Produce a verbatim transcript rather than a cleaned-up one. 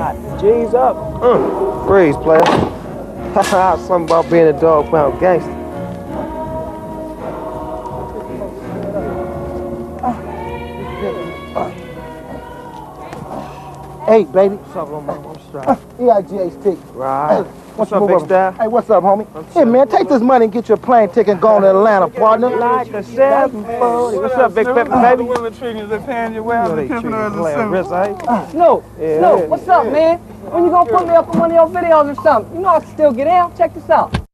God. G's up. Mm. Freeze, player. Something about being a dog pound gangster. Hey, baby. What's up, little man? What's up? E I G H T. Right. Hey, what's up, big style? Hey, what's up, homie? Hey, man, take this money and get your plane ticket and go on to Atlanta, partner. Like a seven forty. What's up, big pepper, baby? The women treating you, they paying you well. They treat you like a wrist, eh? Snoop, Yeah. Snoop, what's up, man? When you gonna put me up on one of your videos or something? You know I can still get out. Check this out.